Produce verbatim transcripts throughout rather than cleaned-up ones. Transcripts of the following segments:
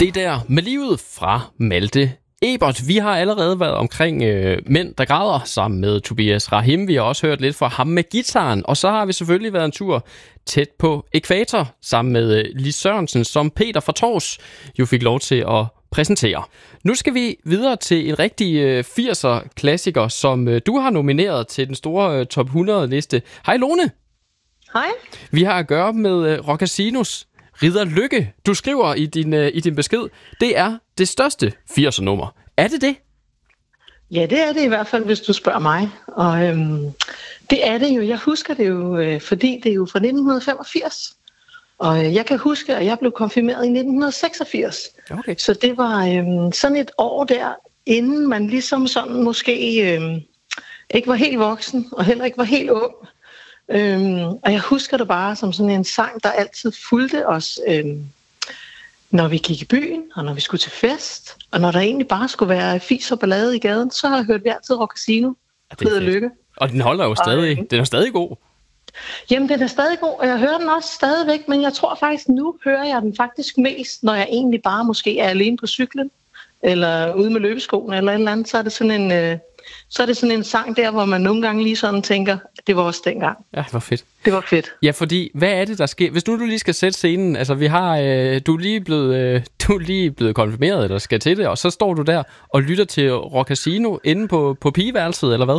Det der med livet fra Malte Ebert. Vi har allerede været omkring øh, mænd, der græder, sammen med Tobias Rahim. Vi har også hørt lidt fra ham med gitaren. Og så har vi selvfølgelig været en tur tæt på ækvator, sammen med øh, Lis Sørensen, som Peter fra Tårs jo fik lov til at præsentere. Nu skal vi videre til en rigtig øh, firser-klassiker, som øh, du har nomineret til den store øh, top hundrede-liste. Hej Lone! Hej. Vi har at gøre med øh, Roccasinos Ridder Lykke. Du skriver i din, øh, i din besked, det er det største firser-nummer. Er det det? Ja, det er det i hvert fald, hvis du spørger mig. Og øhm, det er det jo. Jeg husker det jo, øh, fordi det er jo fra nitten femogfirs. Og øh, jeg kan huske, at jeg blev konfirmeret i nitten seksogfirs. Okay. Så det var øhm, sådan et år der, inden man ligesom sådan måske øhm, ikke var helt voksen, og heller ikke var helt ung. Øhm, og jeg husker det bare som sådan en sang, der altid fulgte os, øhm, når vi gik i byen, og når vi skulle til fest, og når der egentlig bare skulle være fis og ballade i gaden, så har jeg hørt vi altid Roccasino, Ridder Lykke. Og den holder jo stadig. Og, den er stadig god. Jamen, den er stadig god, og jeg hører den også stadigvæk, men jeg tror faktisk, nu hører jeg den faktisk mest, når jeg egentlig bare måske er alene på cyklen, eller ude med løbeskoene, eller et eller andet, så er det sådan en... Øh, Så er det sådan en sang der, hvor man nogle gange lige sådan tænker, det var også dengang. Ja, det var fedt. Det var fedt. Ja, fordi hvad er det, der sker? Hvis nu du lige skal sætte scenen, altså vi har, øh, du, er lige blevet, øh, du er lige blevet konfirmeret, eller skal til det, og så står du der og lytter til Roccasino inde på, på pigeværelset, eller hvad?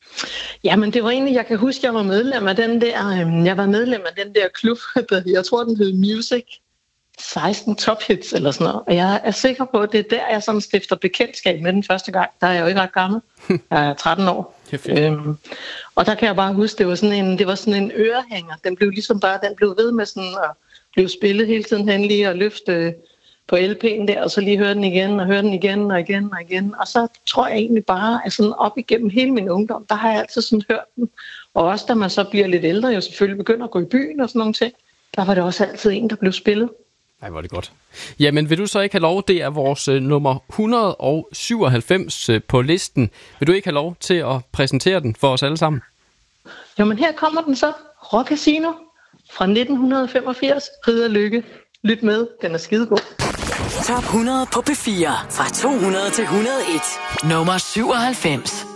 Jamen det var egentlig, jeg kan huske, jeg var medlem af den der, øh, jeg var medlem af den der klub, der, jeg tror den hed Music seksten Top Hits eller sådan noget. Og jeg er sikker på, at det er der, jeg sådan stifter bekendtskab med den første gang. Der er jeg jo ikke ret gammel. Jeg er tretten år. Øhm, og der kan jeg bare huske, det var sådan en, det var sådan en ørehænger. Den blev ligesom bare, den blev ved med sådan at blive spillet hele tiden hen lige og løfte på L P'en der, og så lige høre den igen og høre den igen og igen og igen. Og så tror jeg egentlig bare, at sådan op igennem hele min ungdom, der har jeg altid sådan hørt den. Og også da man så bliver lidt ældre, jo selvfølgelig begynder at gå i byen og sådan nogle ting, der var det også altid en, der blev spillet. Ej, hvor er det godt. Jamen, vil du så ikke have lov? Det er vores øh, nummer et hundrede syvoghalvfems øh, på listen. Vil du ikke have lov til at præsentere den for os alle sammen? Jo, men her kommer den så. Roccasino fra nitten femogfirs. Ridder Lykke. Lyt med. Den er skidegod. Top hundrede på P fire. Fra to hundrede til et hundrede og en. Nummer syvoghalvfems.